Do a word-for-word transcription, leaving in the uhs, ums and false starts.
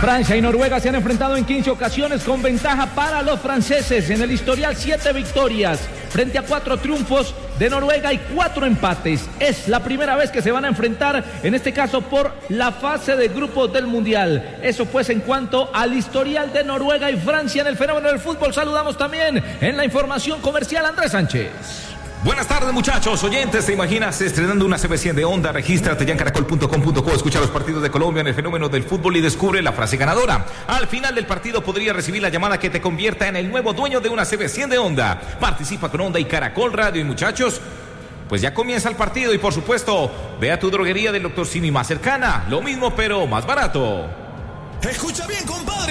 Francia y Noruega se han enfrentado en quince ocasiones con ventaja para los franceses. En el historial, siete victorias frente a cuatro triunfos de Noruega y cuatro empates. Es la primera vez que se van a enfrentar, en este caso por la fase de grupos del Mundial. Eso pues en cuanto al historial de Noruega y Francia en el fenómeno del fútbol. Saludamos también en la información comercial a Andrés Sánchez. Buenas tardes, muchachos, oyentes. ¿Te imaginas estrenando una C B cien de Onda? Regístrate ya en caracol punto com punto co, escucha los partidos de Colombia en el fenómeno del fútbol y descubre la frase ganadora. Al final del partido podrías recibir la llamada que te convierta en el nuevo dueño de una C B cien de Onda. Participa con Onda y Caracol Radio. Y muchachos, pues ya comienza el partido y por supuesto, ve a tu droguería del doctor Simi más cercana. Lo mismo pero más barato. Escucha bien, compadre.